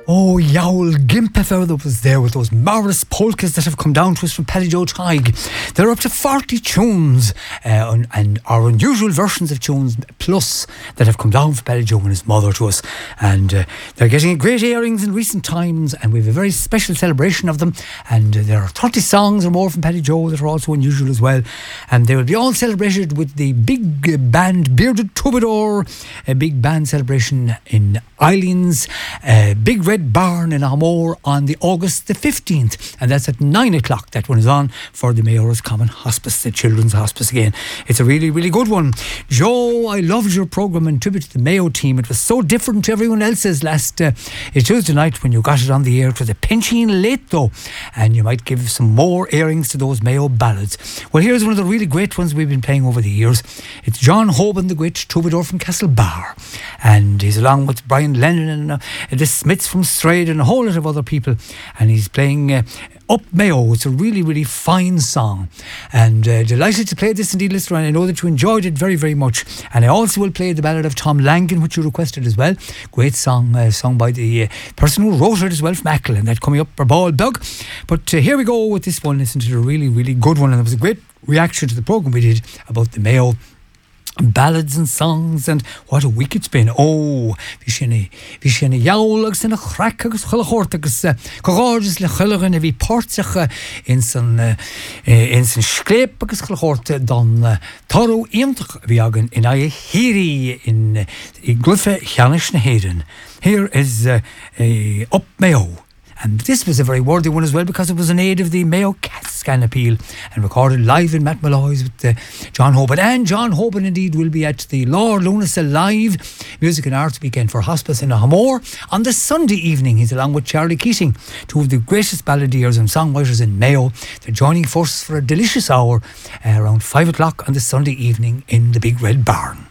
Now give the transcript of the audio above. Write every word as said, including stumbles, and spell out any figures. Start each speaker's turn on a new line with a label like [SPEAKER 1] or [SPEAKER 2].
[SPEAKER 1] Oh, Yowl Gimpefer that was there with those marvellous polkas that have come down to us from Paddy Joe Tighe. They're up to forty tunes uh, and, and our unusual versions of tunes plus that have come down from Paddy Joe and his mother to us. And uh, they're getting great airings in recent times, and we have a very special celebration of them. And uh, there are thirty songs or more from Paddy Joe that are also unusual as well. And they will be all celebrated with the big uh, band Bearded Troubadour, a big band celebration in Eileen's uh, Big Red Barn in Armore on the August the fifteenth, and that's at nine o'clock. That one is on for the Mayoras Common Hospice, the Children's Hospice again. It's a really, really good one. Joe, I loved your programme in tribute to the Mayo team. It was so different to everyone else's last uh, Tuesday night when you got it on the air. It was a pinching late though, and you might give some more airings to those Mayo ballads. Well, here's one of the really great ones we've been playing over the years. It's John Hoban the Great Troubadour from Castlebar, and he's along with Brian Lennon and uh, the Smiths from Strayed and a whole lot of other people, and he's playing uh, Up Mayo. It's a really, really fine song, and uh, delighted to play this indeed, listener, and I know that you enjoyed it very, very much. And I also will play the ballad of Tom Langan, which you requested as well. Great song, uh, sung by the uh, person who wrote it as well, from Ackle, and that coming up for Ball Bug. But uh, here we go with this one. Listen to the really, really good one, and there was a great reaction to the programme we did about the Mayo ballads and songs, and what a week it's been. Oh, vi sinna vi sinna jaulags in a chrackagus chulachortagus gorgeous le chulagin vi portsacha in san in san skrepagus chulachorta don taro iamtach vi agan in ay hiri in in gluffe Janish na Hayden. Here is uh, uh, Up Mayo. And this was a very worthy one as well, because it was an aid of the Mayo Cat Scan appeal and recorded live in Matt Malloy's with uh, John Hoban. And John Hoban indeed will be at the Lord Lunas Live Music and Arts Weekend for Hospice in Armore on the Sunday evening. He's along with Charlie Keating, two of the greatest balladeers and songwriters in Mayo. They're joining forces for a delicious hour uh, around five o'clock on the Sunday evening in the Big Red Barn.